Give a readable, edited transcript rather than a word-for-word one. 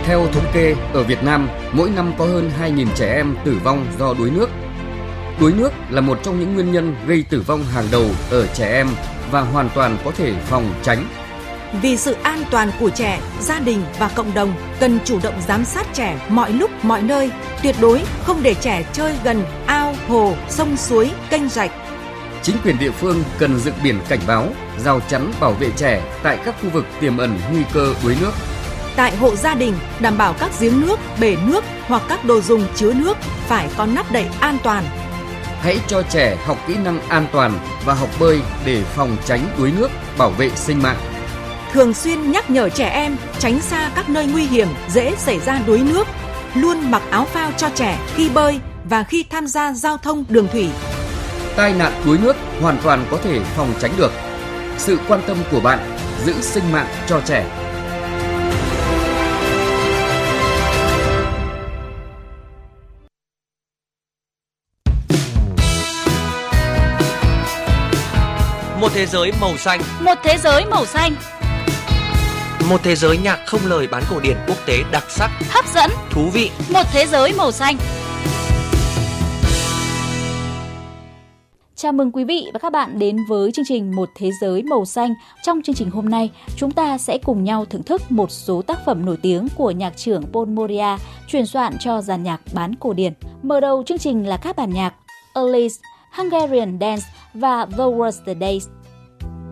Theo thống kê, ở Việt Nam, mỗi năm có hơn 2.000 trẻ em tử vong do đuối nước. Đuối nước là một trong những nguyên nhân gây tử vong hàng đầu ở trẻ em và hoàn toàn có thể phòng tránh. Vì sự an toàn của trẻ, gia đình và cộng đồng cần chủ động giám sát trẻ mọi lúc mọi nơi, tuyệt đối không để trẻ chơi gần ao, hồ, sông suối, kênh rạch. Chính quyền địa phương cần dựng biển cảnh báo, rào chắn bảo vệ trẻ tại các khu vực tiềm ẩn nguy cơ đuối nước. Tại hộ gia đình, đảm bảo các giếng nước, bể nước hoặc các đồ dùng chứa nước phải có nắp đậy an toàn. Hãy cho trẻ học kỹ năng an toàn và học bơi để phòng tránh đuối nước, bảo vệ sinh mạng. Thường xuyên nhắc nhở trẻ em tránh xa các nơi nguy hiểm dễ xảy ra đuối nước. Luôn mặc áo phao cho trẻ khi bơi và khi tham gia giao thông đường thủy. Tai nạn đuối nước hoàn toàn có thể phòng tránh được. Sự quan tâm của bạn giữ sinh mạng cho trẻ. Một thế giới màu xanh. Một thế giới màu xanh. Một thế giới nhạc không lời bán cổ điển quốc tế đặc sắc, hấp dẫn, thú vị. Một thế giới màu xanh. Chào mừng quý vị và các bạn đến với chương trình Một thế giới màu xanh. Trong chương trình hôm nay, chúng ta sẽ cùng nhau thưởng thức một số tác phẩm nổi tiếng của nhạc trưởng Paul Moria chuyển soạn cho dàn nhạc bán cổ điển. Mở đầu chương trình là các bản nhạc Alice, Hungarian Dance và The Worst Days.